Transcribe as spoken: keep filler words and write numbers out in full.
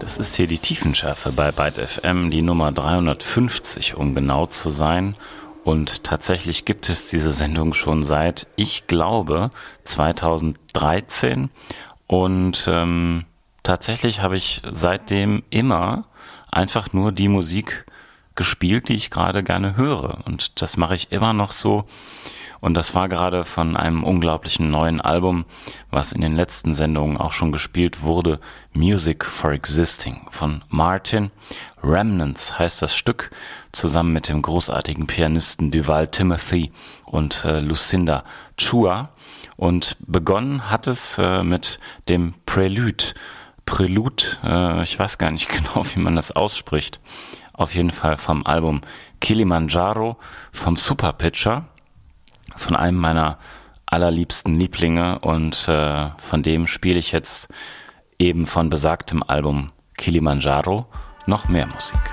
Das ist hier die Tiefenschärfe bei Byte F M, die Nummer dreihundertfünfzig, um genau zu sein. Und tatsächlich gibt es diese Sendung schon seit, ich glaube, zweitausenddreizehn. Und ähm, tatsächlich habe ich seitdem immer einfach nur die Musik gespielt, die ich gerade gerne höre. Und das mache ich immer noch so. Und das war gerade von einem unglaublichen neuen Album, was in den letzten Sendungen auch schon gespielt wurde, Music for Existing von Martin. Remnants heißt das Stück, zusammen mit dem großartigen Pianisten Duval Timothy und äh, Lucinda Chua. Und begonnen hat es äh, mit dem Prelude. Prelude, äh, ich weiß gar nicht genau, wie man das ausspricht. Auf jeden Fall vom Album Kilimanjaro vom Superpitcher, von einem meiner allerliebsten Lieblinge, und äh, von dem spiele ich jetzt eben von besagtem Album Kilimanjaro noch mehr Musik.